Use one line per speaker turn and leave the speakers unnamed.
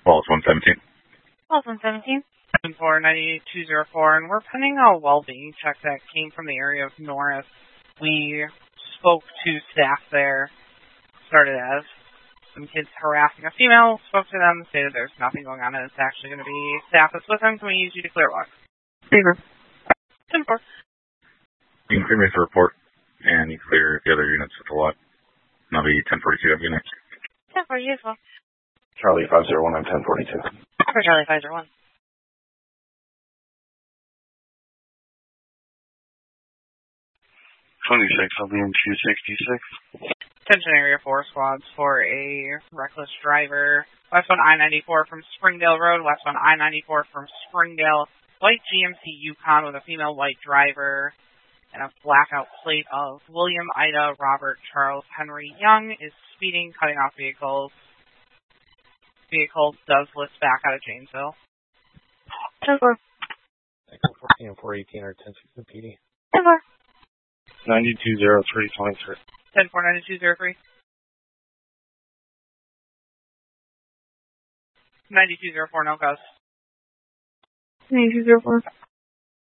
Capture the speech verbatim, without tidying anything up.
Wallace one seventeen.
Wallace one seventeen.
seven four nine two zero four, and we're pending a well-being check that came from the area of Norris. We spoke to staff there, started as some kids harassing a female, spoke to them, stated there's nothing going on, and it's actually going to be staff that's with them. Can we use you to clear walk?
Fever.
ten four.
You can clear me for report, and you clear the other units with the lot. And I'll be ten forty-two of units.
ten forty-two as well.
Charlie five zero one, I'm ten forty-two.
For Charlie five zero one.
twenty-six, I'll be in two sixty-six.
Attention Area four squads for a reckless driver. Westbound I ninety-four from Springdale Road, westbound I ninety-four from Springdale. White G M C Yukon with a female white driver and a blackout plate of William Ida Robert Charles Henry Young is speeding, cutting off vehicles. Vehicle does lift back out of Janesville.
ten four.
fourteen and four eighteen are ten sixteen P D.
ten four.
ninety-two zero three twenty-three.
ten four ninety-two zero three. ninety-two zero four, no cause.
ninety-two zero four.